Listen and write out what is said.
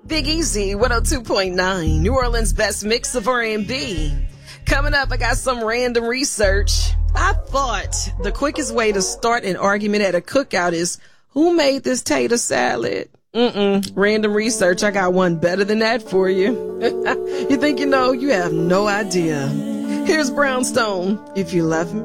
Big Easy, 102.9, New Orleans' best mix of R&B. Coming up, I got some random research. I thought the quickest way to start an argument at a cookout is, who made this tater salad? Random research. I got one better than that for you. You think you know? You have no idea. Here's Brownstone, If You Love Me.